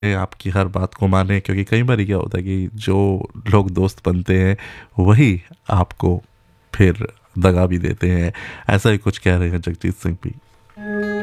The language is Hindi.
आपकी हर बात को माने, क्योंकि कई बार क्या होता है कि जो लोग दोस्त बनते हैं वही आपको फिर दगा भी देते हैं। ऐसा ही कुछ कह रहे हैं जगजीत सिंह भी।